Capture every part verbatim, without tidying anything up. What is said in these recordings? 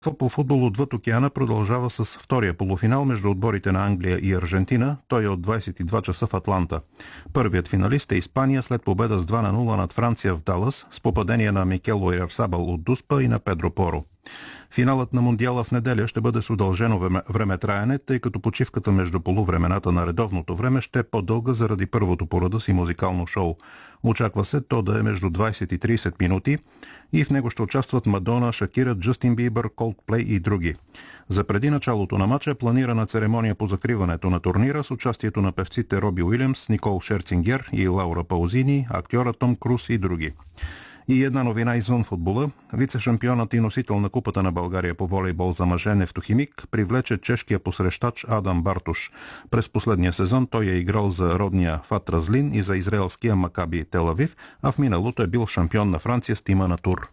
По футбол отвъд океана продължава с втория полуфинал между отборите на Англия и Аржентина. Той е от двадесет и два часа в Атланта. Първият финалист е Испания след победа с два на нула над Франция в Далас с попадение на Микел Ойарсабал от Дуспа и на Педро Поро. Финалът на Мондиала в неделя ще бъде с удължено времетраене, тъй като почивката между полувремената на редовното време ще е по-дълга заради първото по рода си музикално шоу. Очаква се то да е между двадесет и тридесет минути и в него ще участват Мадона, Шакира, Джастин Бибър, Колдплей и други. За преди началото на матча е планирана церемония по закриването на турнира с участието на певците Роби Уилямс, Никол Шерцингер и Лаура Паузини, актьора Том Круз и други. И една новина извън футбола. Вице-шампионът и носител на Купата на България по волейбол за мъже Нефтохимик привлече чешкия посрещач Адам Бартуш. През последния сезон той е играл за родния Фат Разлин и за израелския Макаби Тел Авив, а в миналото е бил шампион на Франция с тима на Тур.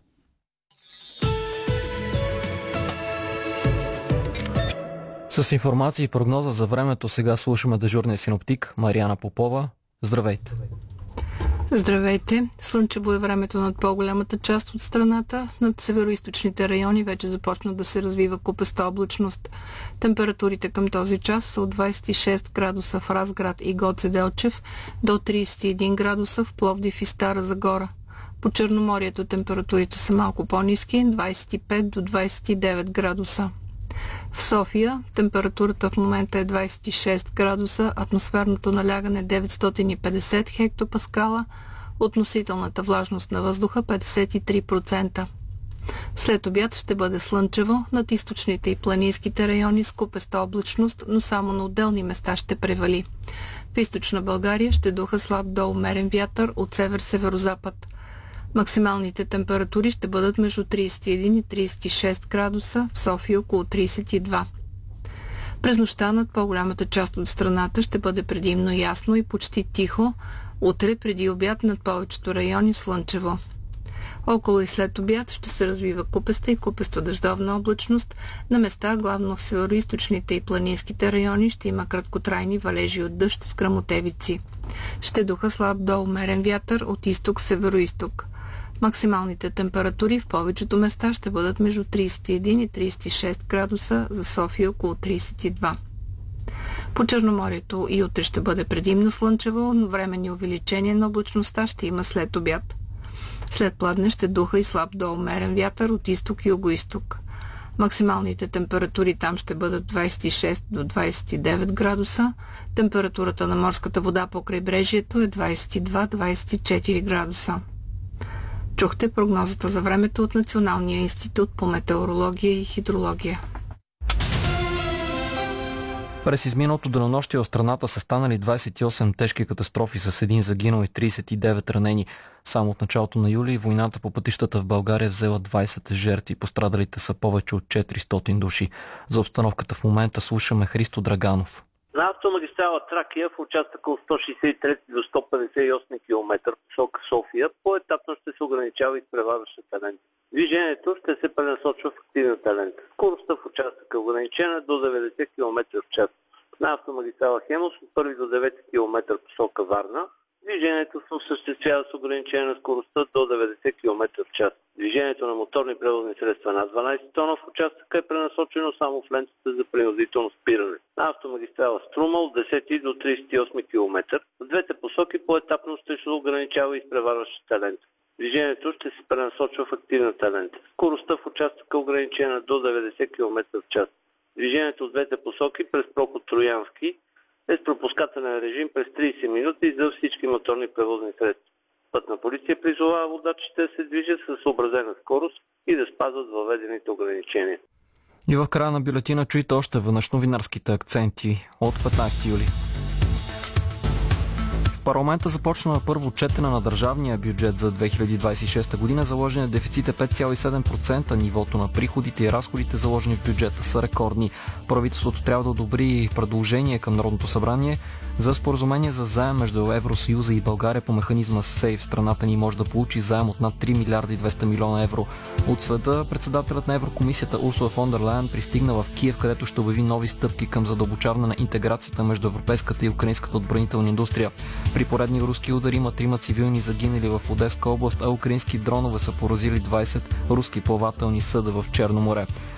С информация и прогноза за времето сега слушаме дежурния синоптик Мариана Попова. Здравейте! Здравейте! Слънчево е времето над по-голямата част от страната. Над североизточните райони вече започна да се развива купеста облачност. Температурите към този час са от двадесет и шест градуса в Разград и Гоце Делчев до тридесет и един градуса в Пловдив и Стара Загора. По Черноморието температурите са малко по-ниски, двадесет и пет до двадесет и девет градуса. В София температурата в момента е двадесет и шест градуса, атмосферното налягане деветстотин и петдесет хектопаскала, относителната влажност на въздуха петдесет и три процента. След обяд ще бъде слънчево, над източните и планинските райони с купеста облачност, но само на отделни места ще превали. В източна България ще духа слаб до умерен вятър от север-северозапад. Максималните температури ще бъдат между тридесет и един и тридесет и шест градуса, в София около тридесет и два. През нощта над по-голямата част от страната ще бъде предимно ясно и почти тихо, утре преди обяд над повечето райони слънчево. Около и след обяд ще се развива купеста и купесто-дъждовна облачност. На места, главно в североизточните и планинските райони, ще има краткотрайни валежи от дъжд с гръмотевици. Ще духа слаб до умерен вятър от изток-североизток. Максималните температури в повечето места ще бъдат между тридесет и един и тридесет и шест градуса, за София около тридесет и два. По Черноморието и утре ще бъде предимно слънчево, но временни увеличения на облачността ще има след обяд. След пладне ще духа и слаб до умерен вятър от изток и югоизток. Максималните температури там ще бъдат двадесет и шест до двадесет и девет градуса. Температурата на морската вода по крайбрежието е двадесет и два до двадесет и четири градуса. Чухте прогнозата за времето от Националния институт по метеорология и хидрология. През изминалото денонощие в страната са станали двадесет и осем тежки катастрофи с един загинал и тридесет и девет ранени. Само от началото на юли войната по пътищата в България е взела двадесет жертви. Пострадалите са повече от четиристотин души. За обстановката в момента слушаме Христо Драганов. На автомагистрала Тракия в участъка от сто шейсет и трети до сто петдесет и осми километър посока София поетапно ще се ограничава изпреварващата лента. Движението ще се пренасочва в активната лента. Скоростта в участъка е ограничена до деветдесет километра в час. На автомагистрала Хемус от първи до девети километър посока Варна движението се осъществява с ограничена скоростта до деветдесет километра в час. Движението на моторни превозни средства над дванадесет тона в участъка е пренасочено само в лентата за принудително спиране. На автомагистрала Струма от десети до тридесет и осми километър в двете посоки поетапно ще се ограничава изпреварващата лента. Движението ще се пренасочва в активната лента. Скоростта в участъка е ограничена до деветдесет километра в час. Движението от двете посоки през проход Троянски е с пропускателен режим през тридесет минути за всички моторни превозни средства. Пътна полиция призовава водачите да се движат със съобразена скорост и да спазват въведените ограничения. И в края на бюлетина чуйте още веднъж новинарските акценти от петнадесети юли. В парламента започна на първо четене на държавния бюджет за две хиляди двадесет и шеста година. Заложеният дефицит е пет цяло и седем процента. Нивото на приходите и разходите, заложени в бюджета, са рекордни. Правителството трябва да одобри предложение към Народното събрание за споразумение за заем между Евросъюза и България по механизма СЕЙФ. Страната ни може да получи заем от над три милиарда и двеста милиона евро. От света председателят на Еврокомисията Урсула фон дер Лайен пристигна в Киев, където ще обяви нови стъпки към задълбочаване на интеграцията между европейската и украинската отбранителна индустрия. При поредни руски удари има трима цивилни загинали в Одеска област, а украински дронове са поразили двадесет руски плавателни съда в Черно море.